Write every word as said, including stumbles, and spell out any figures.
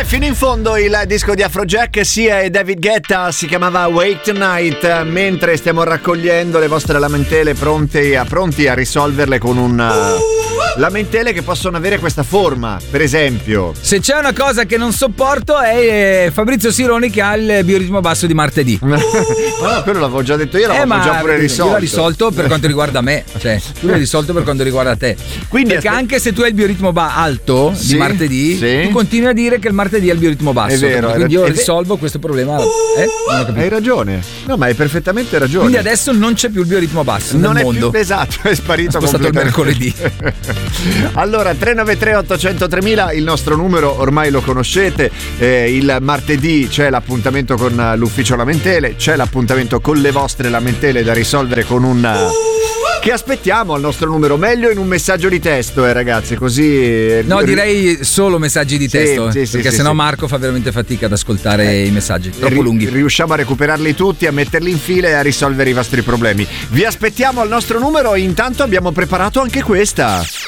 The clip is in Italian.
Vai fino in fondo il disco di Afrojack, Sia e David Guetta, si chiamava Wake Tonight, mentre stiamo raccogliendo le vostre lamentele pronti a, pronti a risolverle con un uh, lamentele che possono avere questa forma. Per esempio, se c'è una cosa che non sopporto è Fabrizio Sironi che ha il bioritmo basso di martedì. Ma no, quello l'avevo già detto io, l'avevo eh, già pure risolto. Io l'ho risolto per quanto riguarda me, cioè tu l'hai risolto per quanto riguarda te. Quindi perché aspe- anche se tu hai il bioritmo ba- alto sì, di martedì, sì. tu continui a dire che il martedì è il bioritmo basso. È vero, quindi io risolvo questo problema. Eh? Non ho capito. Hai ragione. No, ma hai perfettamente ragione. Quindi adesso non c'è più il bioritmo basso non nel è mondo. Più, esatto, è sparito è stato il mercoledì. Allora, tre nove tre otto zero zero tremila, il nostro numero ormai lo conoscete. Eh, il martedì c'è l'appuntamento con l'ufficio lamentele, c'è l'appuntamento con le vostre lamentele da risolvere con un che aspettiamo al nostro numero, meglio in un messaggio di testo, eh ragazzi, così. No, direi solo messaggi di testo, sì, sì, perché sì, sennò sì. Marco fa veramente fatica ad ascoltare eh, i messaggi troppo ri- lunghi. Riusciamo a recuperarli tutti, a metterli in fila e a risolvere i vostri problemi. Vi aspettiamo al nostro numero, intanto abbiamo preparato anche questa.